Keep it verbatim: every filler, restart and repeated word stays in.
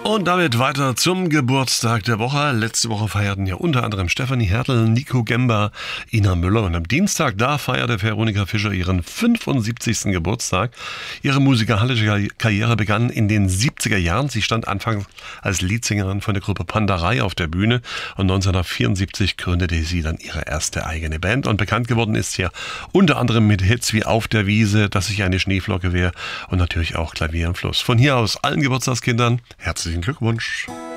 Und damit weiter zum Geburtstag der Woche. Letzte Woche feierten ja unter anderem Stefanie Hertel, Nico Gember, Ina Müller und am Dienstag, da feierte Veronika Fischer ihren fünfundsiebzigsten Geburtstag. Ihre musikalische Karriere begann in den siebziger Jahren. Sie stand anfangs als Leadsängerin von der Gruppe Pandarei auf der Bühne und neunzehnhundertvierundsiebzig gründete sie dann ihre erste eigene Band und bekannt geworden ist sie ja unter anderem mit Hits wie Auf der Wiese, Dass ich eine Schneeflocke wäre und natürlich auch Klavier im Fluss. Von hier aus allen Geburtstagskindern herzlichen Glückwunsch.